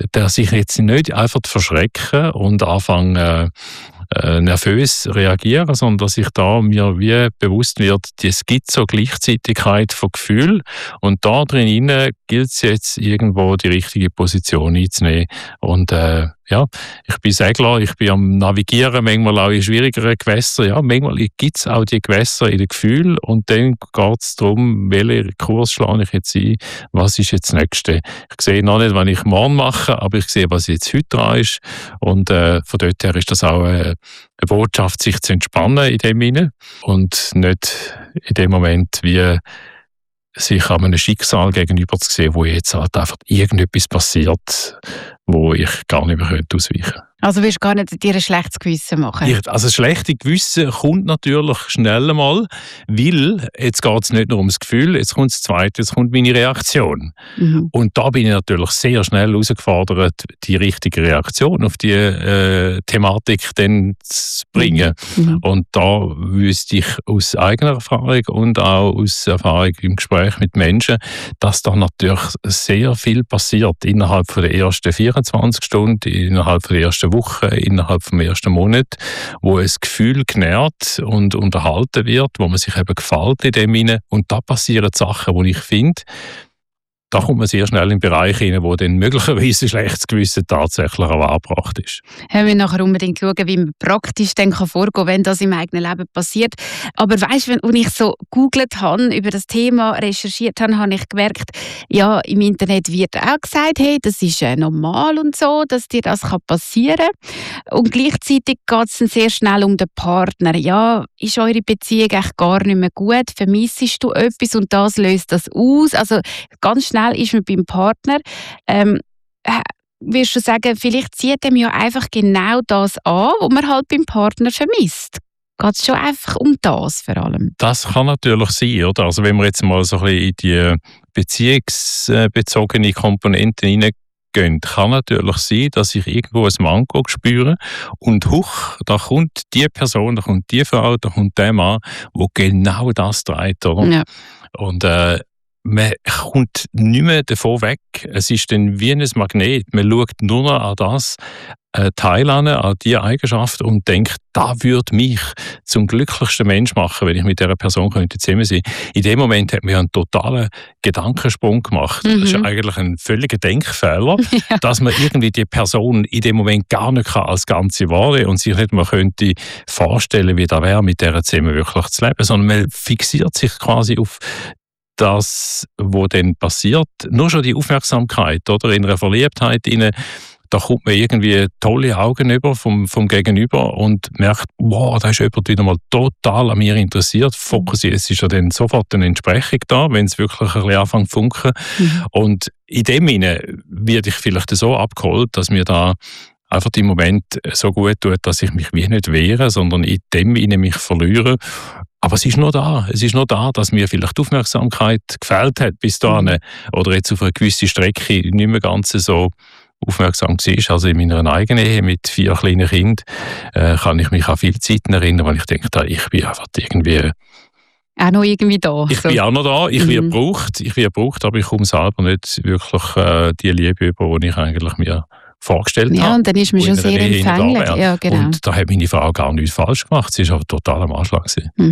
dass ich jetzt nicht einfach verschrecken und anfange nervös reagieren, sondern dass ich da mir wie bewusst wird, es gibt so Gleichzeitigkeit von Gefühl und da drin gilt es jetzt irgendwo die richtige Position einzunehmen. Und ich bin Segler, ich bin am Navigieren, manchmal auch in schwierigeren Gewässern. Ja, manchmal gibt es auch die Gewässer in den Gefühlen und dann geht es darum, welchen Kurs schlage ich jetzt ein, was ist jetzt das Nächste. Ich sehe noch nicht, was ich morgen mache, aber ich sehe, was jetzt heute dran ist. Und von dort her ist das auch eine Botschaft, sich zu entspannen in dem Sinne und nicht in dem Moment wie sich an einem Schicksal gegenüber zu sehen, wo jetzt halt einfach irgendetwas passiert, wo ich gar nicht mehr ausweichen könnte. Also willst du gar nicht dir ein schlechtes Gewissen machen? Also das schlechte Gewissen kommt natürlich schnell mal, weil jetzt geht es nicht nur ums Gefühl, jetzt kommt das Zweite, jetzt kommt meine Reaktion. Mhm. Und da bin ich natürlich sehr schnell herausgefordert, die richtige Reaktion auf die Thematik dann zu bringen. Mhm. Und da wüsste ich aus eigener Erfahrung und auch aus Erfahrung im Gespräch mit Menschen, dass da natürlich sehr viel passiert innerhalb der ersten 24 Stunden, innerhalb der ersten Woche, innerhalb vom ersten Monat, wo ein Gefühl genährt und unterhalten wird, wo man sich eben gefällt in dem hinein. Und da passieren Sachen, die ich finde, da kommt man sehr schnell in den Bereich hinein, wo dann möglicherweise ein schlechtes Gewissen tatsächlich auch angebracht ist. Wir müssen nachher unbedingt schauen, wie man praktisch dann vorgehen kann, wenn das im eigenen Leben passiert. Aber weißt du, als ich so gegoogelt habe, über das Thema recherchiert habe, habe ich gemerkt, ja, im Internet wird auch gesagt, hey, das ist normal und so, dass dir das passieren kann. Und gleichzeitig geht es dann sehr schnell um den Partner. Ja, ist eure Beziehung echt gar nicht mehr gut? Vermissest du etwas und das löst das aus? Also ganz schnell ist man beim Partner. Würdest du sagen, vielleicht zieht ihm ja einfach genau das an, was man halt beim Partner vermisst? Geht es schon einfach um das vor allem? Das kann natürlich sein, oder? Also wenn wir jetzt mal so ein bisschen in die beziehungsbezogene Komponente hineingehen, kann natürlich sein, dass ich irgendwo ein Manko spüre und da kommt die Person, da kommt die Frau, da kommt der Mann, der genau das trägt, oder? Ja. Und man kommt nicht mehr davon weg. Es ist dann wie ein Magnet. Man schaut nur noch an das Teil an die Eigenschaft und denkt, das würde mich zum glücklichsten Mensch machen, wenn ich mit dieser Person zusammen sein könnte. In dem Moment hat man ja einen totalen Gedankensprung gemacht. Das ist eigentlich ein völliger Denkfehler, dass man irgendwie die Person in dem Moment gar nicht als Ganze wahrnehmen und sich nicht mal könnte vorstellen, wie das wäre, mit dieser zusammen wirklich zu leben, sondern man fixiert sich quasi auf das, was dann passiert. Nur schon die Aufmerksamkeit, oder? In einer Verliebtheit, da kommt man irgendwie tolle Augen über vom Gegenüber und merkt, wow, da ist jemand wieder mal total an mir interessiert. Fokussiert, es ist ja dann sofort eine Entsprechung da, wenn es wirklich ein bisschen anfängt zu funken. Und in dem Sinne werde ich vielleicht so abgeholt, dass mir da einfach im Moment so gut tut, dass ich mich wie nicht wehre, sondern in dem Sinne mich verliere. Aber es ist nur da. Es ist nur da, dass mir vielleicht die Aufmerksamkeit gefehlt hat bis dahin. Oder jetzt auf einer gewissen Strecke nicht mehr ganz so aufmerksam war. Also in meiner eigenen Ehe mit 4 kleinen Kindern kann ich mich an viele Zeiten erinnern, weil ich denke, ich bin einfach irgendwie auch noch irgendwie da. Ich bin auch noch da. Ich werde gebraucht, aber ich komme selber nicht wirklich die Liebe über, die ich eigentlich mir vorgestellt habe. Ja, und dann ist man schon sehr empfänglich. Ja, genau. Und da hat meine Frau gar nichts falsch gemacht. Sie war aber total am Anschlag.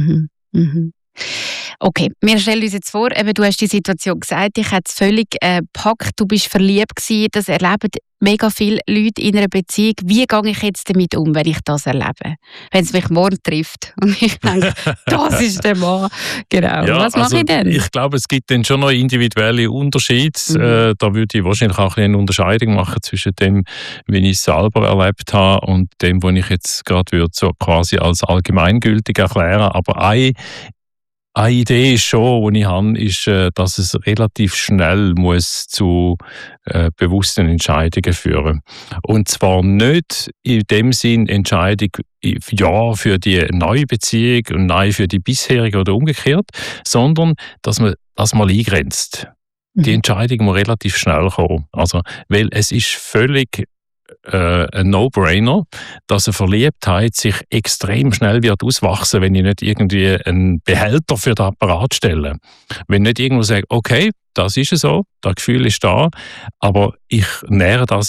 Okay, wir stellen uns jetzt vor, du hast die Situation gesagt, ich hätte es völlig gepackt, du bist verliebt gewesen, das erleben mega viele Leute in einer Beziehung. Wie gehe ich jetzt damit um, wenn ich das erlebe? Wenn es mich morgen trifft und ich denke, das ist der Mann. Genau, ja, was mache ich denn? Ich glaube, es gibt dann schon noch individuelle Unterschiede. Da würde ich wahrscheinlich auch eine Unterscheidung machen zwischen dem, wie ich es selber erlebt habe und dem, was ich jetzt gerade so quasi als allgemeingültig erklären. Aber eine Idee ist schon, die ich habe, ist, dass es relativ schnell muss zu bewussten Entscheidungen führen. Und zwar nicht in dem Sinn Entscheidung ja für die neue Beziehung und nein für die bisherige oder umgekehrt, sondern dass man das mal eingrenzt. Die Entscheidung muss relativ schnell kommen. Also, weil es ist völlig ein No-Brainer, dass eine Verliebtheit sich extrem schnell wird auswachsen, wenn ich nicht irgendwie einen Behälter für den Apparat stelle. Wenn nicht irgendwo sage, okay, das ist es so, das Gefühl ist da, aber ich nähere das